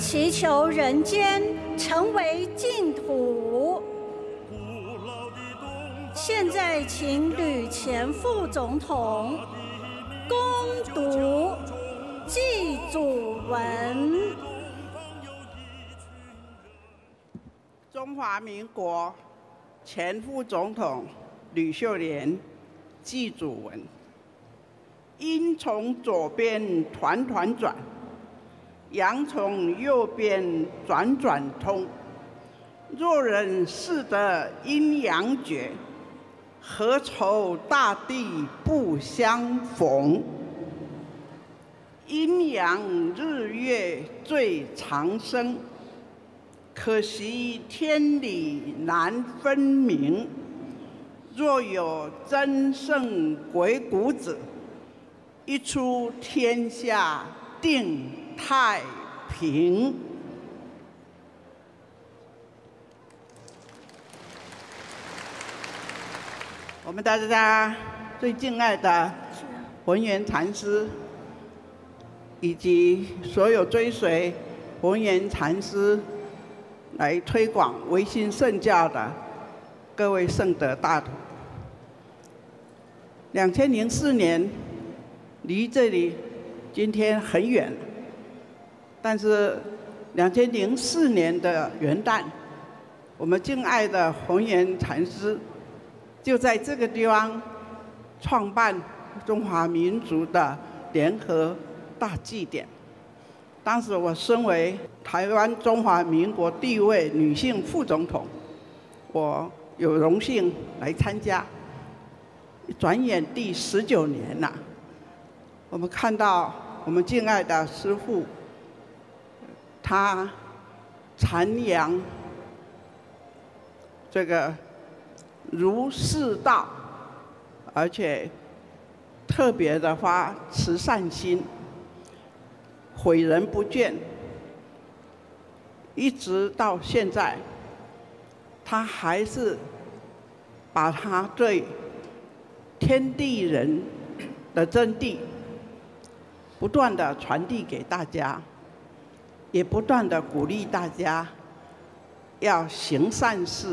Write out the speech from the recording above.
祈求人间成为净土。现在请吕前副总统恭读祭祖文。 中华民国前副总统吕秀莲祭祖文：鹰从左边团团转，羊从右边转转通。若人识得阴阳诀，何愁大地不相逢？阴阳日月最长生，可惜天理难分明。若有真圣鬼谷子，一出天下定太平。我们大家最敬爱的文渊禅师，以及所有追随文渊禅师来推广维新圣教的各位圣德大德，2004年离这里今天很远，但是2004年的元旦，我们敬爱的弘源禅师就在这个地方创办中华民族的联合大祭典。当时我身为台湾中华民国第一位女性副总统，我有荣幸来参加。转眼第19年了，我们看到我们敬爱的师父，他阐扬这个儒释道，而且特别的发慈善心，诲人不倦，一直到现在，他还是把他对天地人的真谛不断的传递给大家，也不断的鼓励大家要行善事。